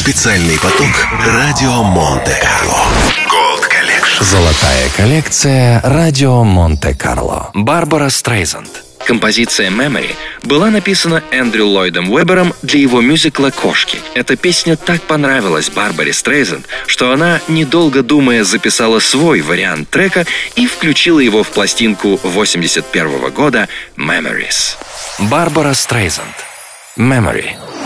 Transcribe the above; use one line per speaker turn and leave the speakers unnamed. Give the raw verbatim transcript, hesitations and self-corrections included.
Специальный поток Радио Монте-Карло. Gold Collection.
Золотая коллекция Радио Монте-Карло. Барбара Стрейзанд.
Композиция «Memory» была написана Эндрю Ллойдом Уэббером для его мюзикла «Кошки». Эта песня так понравилась Барбаре Стрейзанд, что она, недолго думая, записала свой вариант трека и включила его в пластинку восемьдесят первого года «Memories».
Барбара Стрейзанд. «Memory».